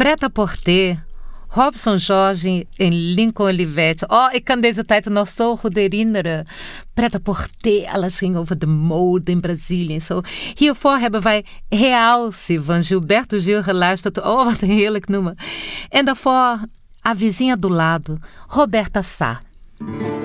Pret-à-porter, Robson Jorge en Lincoln Olivetti. Oh, ik kan deze tijd nog zo goed herinneren. Pret-à-porter, alles ging over de mode in Brazilië en zo. Hiervoor hebben wij Realce van Gilberto Gil geluisterd. Oh, wat een heerlijk nummer. En daarvoor A Vizinha do Lado, Roberta Sá.